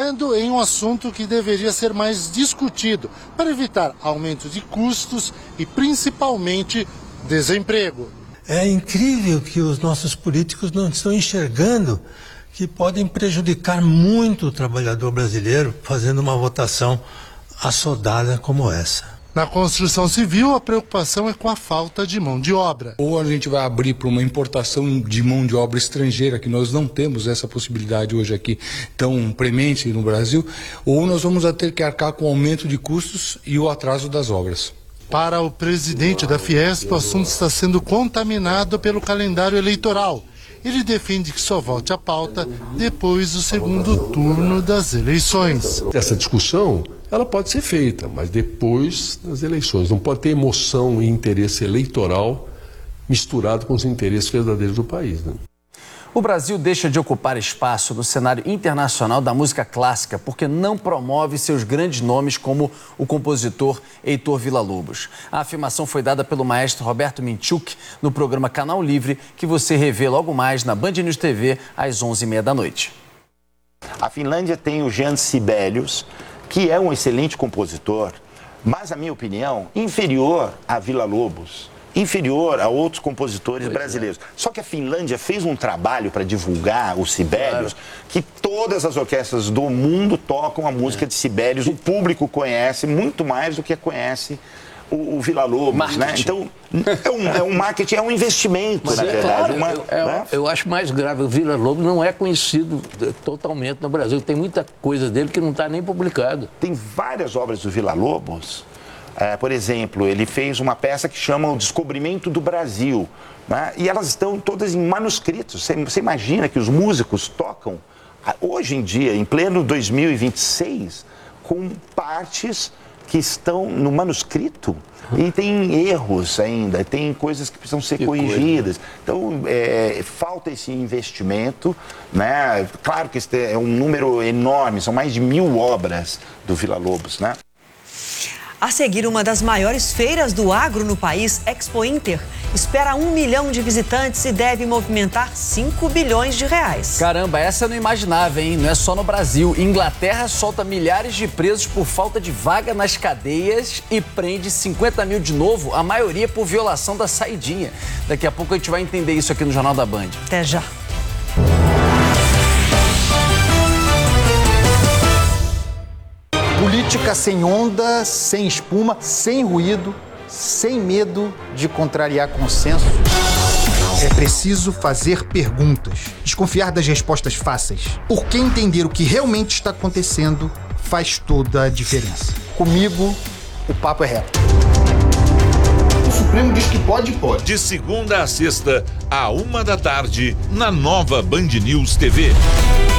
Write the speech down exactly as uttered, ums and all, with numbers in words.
tocando em um assunto que deveria ser mais discutido para evitar aumento de custos e principalmente desemprego. É incrível que os nossos políticos não estão enxergando que podem prejudicar muito o trabalhador brasileiro fazendo uma votação assodada como essa. Na construção civil, a preocupação é com a falta de mão de obra. Ou a gente vai abrir para uma importação de mão de obra estrangeira, que nós não temos essa possibilidade hoje aqui tão premente no Brasil, ou nós vamos ter que arcar com o aumento de custos e o atraso das obras. Para o presidente da Fiesp, o assunto está sendo contaminado pelo calendário eleitoral. Ele defende que só volte à pauta depois do segundo turno das eleições. Essa discussão, ela pode ser feita, mas depois das eleições. Não pode ter emoção e interesse eleitoral misturado com os interesses verdadeiros do país, né? O Brasil deixa de ocupar espaço no cenário internacional da música clássica porque não promove seus grandes nomes como o compositor Heitor Villa-Lobos. A afirmação foi dada pelo maestro Roberto Minchuk no programa Canal Livre, que você revê logo mais na Band News T V às onze e meia da noite. A Finlândia tem o Jean Sibelius, que é um excelente compositor, mas, na minha opinião, inferior a Villa-Lobos. Inferior a outros compositores brasileiros. Só que a Finlândia fez um trabalho para divulgar o Sibelius, claro, que todas as orquestras do mundo tocam a música é. de Sibelius. O público conhece muito mais do que conhece o, o Villa-Lobos, né? Então, é um, é um marketing, é um investimento, mas na é, verdade. Claro, uma, eu, eu, né? eu acho mais grave, o Villa-Lobos não é conhecido totalmente no Brasil. Tem muita coisa dele que não está nem publicada. Tem várias obras do Villa-Lobos. É, por exemplo, ele fez uma peça que chama O Descobrimento do Brasil, né? E elas estão todas em manuscritos. Você, você imagina que os músicos tocam, hoje em dia, em pleno dois mil e vinte e seis, com partes que estão no manuscrito e tem erros ainda, tem coisas que precisam ser que corrigidas. Coisa. Então, é, falta esse investimento, né? Claro que esse é um número enorme, são mais de mil obras do Villa-Lobos, né? A seguir, uma das maiores feiras do agro no país, Expo Inter, espera um milhão de visitantes e deve movimentar cinco bilhões de reais. Caramba, essa eu não imaginava, hein? Não é só no Brasil. Inglaterra solta milhares de presos por falta de vaga nas cadeias e prende cinquenta mil de novo, a maioria por violação da saidinha. Daqui a pouco a gente vai entender isso aqui no Jornal da Band. Até já. Política sem onda, sem espuma, sem ruído, sem medo de contrariar consenso. É preciso fazer perguntas, desconfiar das respostas fáceis, porque entender o que realmente está acontecendo faz toda a diferença. Comigo, o papo é reto. O Supremo diz que pode, pode. De segunda a sexta, à uma da tarde, na nova Band News T V.